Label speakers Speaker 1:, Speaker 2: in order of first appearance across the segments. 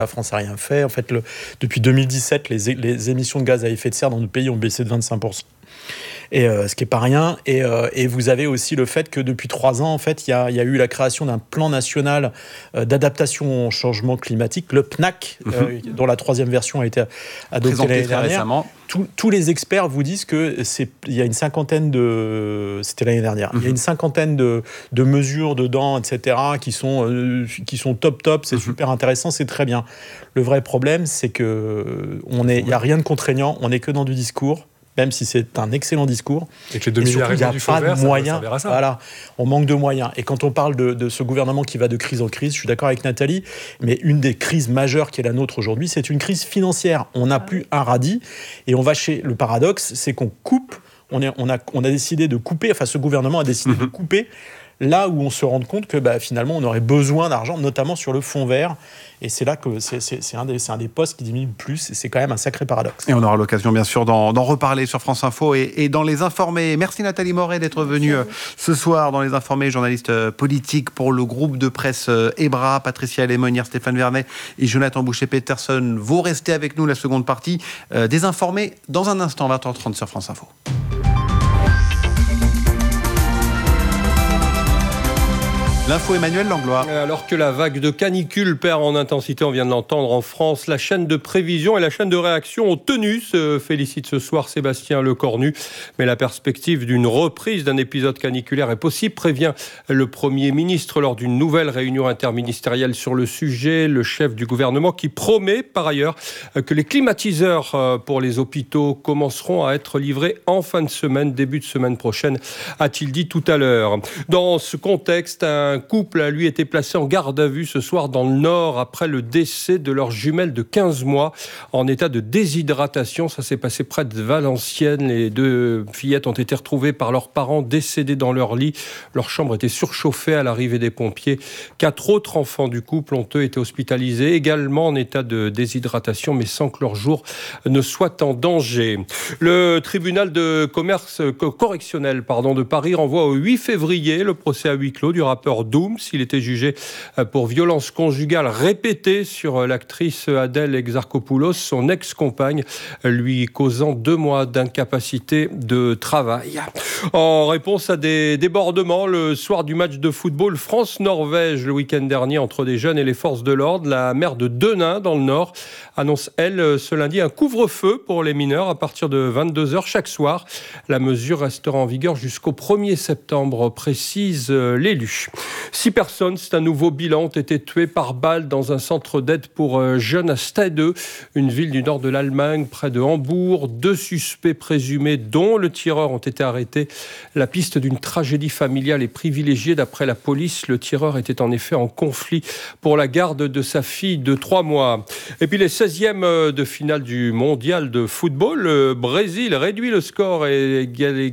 Speaker 1: La France n'a rien fait. En fait, depuis 2017, les émissions de gaz à effet de serre dans notre pays ont baissé de 25%. Et ce qui n'est pas rien. Et vous avez aussi le fait que depuis 3 ans, en fait, il y a eu la création d'un plan national d'adaptation au changement climatique, le PNAC, dont la 3e version a été adoptée l'année dernière. Tous les experts vous disent qu'il y a une cinquantaine de... C'était l'année dernière. Il y a une cinquantaine de mesures dedans, etc., qui sont top, c'est super intéressant, c'est très bien. Le vrai problème, c'est qu'il n'y a rien de contraignant, on n'est que dans du discours, même si c'est un excellent discours.
Speaker 2: Et que les 2 milliards du fonds vert, ça servira à ça.
Speaker 1: Voilà, on manque de moyens. Et quand on parle de ce gouvernement qui va de crise en crise, je suis d'accord avec Nathalie, mais une des crises majeures qui est la nôtre aujourd'hui, c'est une crise financière. On n'a plus un radis, et on va chez... Le paradoxe, c'est qu'on coupe, on a décidé de couper, enfin ce gouvernement a décidé de couper là où on se rend compte que finalement on aurait besoin d'argent, notamment sur le fonds vert. Et c'est là que c'est un des postes qui diminue le plus. Et c'est quand même un sacré paradoxe.
Speaker 3: Et on aura l'occasion, bien sûr, d'en reparler sur France Info et dans Les Informés. Merci Nathalie Moret d'être venue ce soir dans Les Informés, journaliste politique pour le groupe de presse EBRA, Patricia Lémonière, Stéphane Vernet et Jonathan Boucher-Peterson. Vous restez avec nous la seconde partie des Informés dans un instant, 20h30 sur France Info. L'info Emmanuel Langlois.
Speaker 4: Alors que la vague de canicule perd en intensité, on vient de l'entendre en France, la chaîne de prévision et la chaîne de réaction ont tenu, se félicite ce soir Sébastien Lecornu. Mais la perspective d'une reprise d'un épisode caniculaire est possible, prévient le Premier ministre lors d'une nouvelle réunion interministérielle sur le sujet. Le chef du gouvernement qui promet par ailleurs que les climatiseurs pour les hôpitaux commenceront à être livrés en fin de semaine, début de semaine prochaine, a-t-il dit tout à l'heure. Dans ce contexte, un couple a lui été placé en garde à vue ce soir dans le Nord après le décès de leur jumelle de 15 mois en état de déshydratation. Ça s'est passé près de Valenciennes. Les 2 fillettes ont été retrouvées par leurs parents décédées dans leur lit. Leur chambre était surchauffée à l'arrivée des pompiers. 4 autres enfants du couple ont eux été hospitalisés, également en état de déshydratation, mais sans que leur jour ne soit en danger. Le tribunal de commerce correctionnel de Paris renvoie au 8 février le procès à huis clos du rappeur Dooms. Il était jugé pour violence conjugale répétée sur l'actrice Adèle Exarchopoulos, son ex-compagne, lui causant 2 mois d'incapacité de travail. En réponse à des débordements le soir du match de football France-Norvège le week-end dernier entre des jeunes et les forces de l'ordre, la maire de Denain dans le Nord annonce, elle, ce lundi un couvre-feu pour les mineurs à partir de 22h chaque soir. La mesure restera en vigueur jusqu'au 1er septembre, précise l'élu. 6 personnes, c'est un nouveau bilan, ont été tuées par balle dans un centre d'aide pour jeunes à Stade, une ville du nord de l'Allemagne, près de Hambourg. 2 suspects présumés, dont le tireur, ont été arrêtés. La piste d'une tragédie familiale est privilégiée. D'après la police, le tireur était en effet en conflit pour la garde de sa fille de 3 mois. Et puis les 16e de finale du mondial de football, le Brésil réduit le score et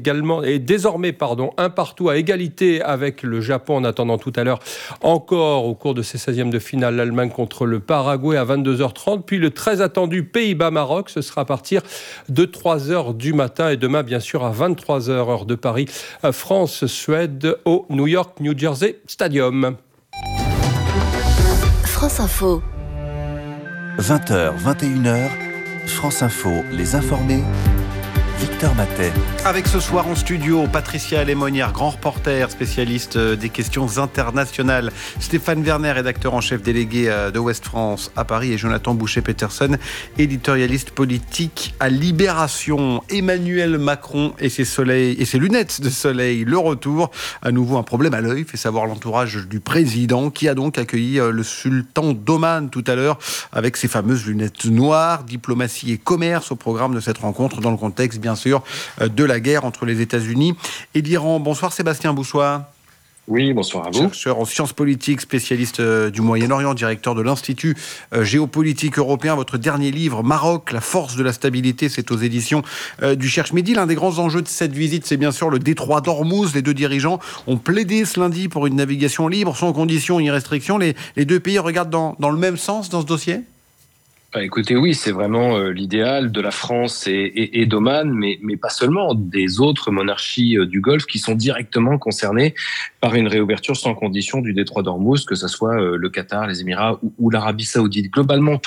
Speaker 4: désormais 1-1 à égalité avec le Japon. En attendant tout à l'heure, encore au cours de ces 16e de finale, l'Allemagne contre le Paraguay à 22h30, puis le très attendu Pays-Bas-Maroc, ce sera à partir de 3h du matin et demain bien sûr à 23h heure de Paris, France-Suède au New York-New Jersey Stadium.
Speaker 5: France Info.
Speaker 6: 20h, 21h, France Info, les informés. Victor Matet.
Speaker 3: Avec ce soir en studio, Patricia Lémonière, grand reporter, spécialiste des questions internationales. Stéphane Vernet, rédacteur en chef délégué de Ouest France à Paris. Et Jonathan Boucher-Peterson, éditorialiste politique à Libération. Emmanuel Macron et ses lunettes de soleil. Le retour, à nouveau un problème à l'œil, fait savoir l'entourage du président, qui a donc accueilli le sultan d'Oman tout à l'heure avec ses fameuses lunettes noires. Diplomatie et commerce au programme de cette rencontre, dans le contexte bien sûr de la guerre entre les États-Unis et l'Iran. Bonsoir Sébastien Boussois.
Speaker 7: Oui, bonsoir à vous.
Speaker 3: Chercheur en sciences politiques, spécialiste du Moyen-Orient, directeur de l'Institut géopolitique européen. Votre dernier livre, Maroc, la force de la stabilité, c'est aux éditions du Cherche Midi. L'un des grands enjeux de cette visite, c'est bien sûr le détroit d'Ormuz. Les 2 dirigeants ont plaidé ce lundi pour une navigation libre, sans conditions ni restrictions. Les 2 pays regardent dans le même sens dans ce dossier ?
Speaker 5: Écoutez, oui, c'est vraiment l'idéal de la France et d'Oman, mais pas seulement, des autres monarchies du Golfe qui sont directement concernées par une réouverture sans condition du détroit d'Ormuz, que ce soit le Qatar, les Émirats ou l'Arabie Saoudite. Globalement,